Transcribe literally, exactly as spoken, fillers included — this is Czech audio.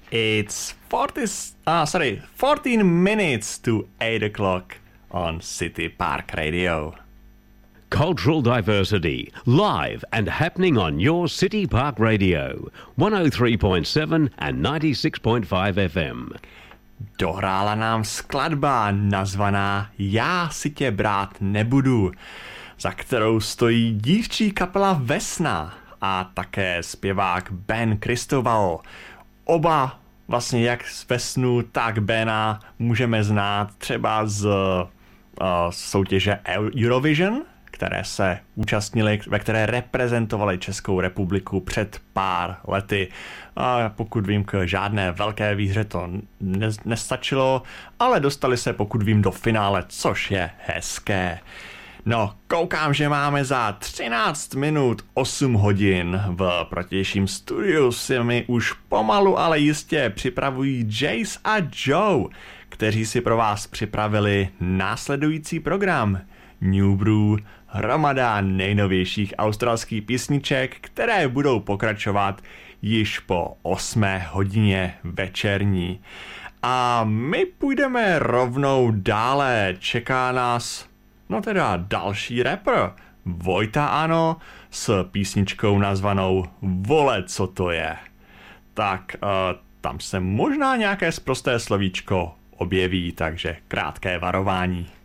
It's forty, ah, sorry, fourteen minutes to eight o'clock on City Park Radio. Cultural diversity, live and happening on your City Park Radio, one oh three point seven and ninety-six point five F M. Dohrála nám skladba nazvaná Já si tě brát nebudu, za kterou stojí dívčí kapela Vesna a také zpěvák Ben Christoval. Oba vlastně jak z Vesnu, tak Bena můžeme znát třeba z uh, soutěže Eurovision, které se účastnili, ve které reprezentovali Českou republiku před pár lety. A pokud vím, k žádné velké výhře to ne- nestačilo, ale dostali se, pokud vím, do finále, což je hezké. No, koukám, že máme za třináct minut osm hodin. V protějším studiu si mi už pomalu, ale jistě připravují Jace a Joe, kteří si pro vás připravili následující program. New Brew, hromada nejnovějších australských písniček, které budou pokračovat již po osmé hodině večerní. A my půjdeme rovnou dále. Čeká nás, no teda další rapper, Vojta Ano, s písničkou nazvanou Vole, co to je. Tak uh, tam se možná nějaké sprosté slovíčko objeví, takže krátké varování.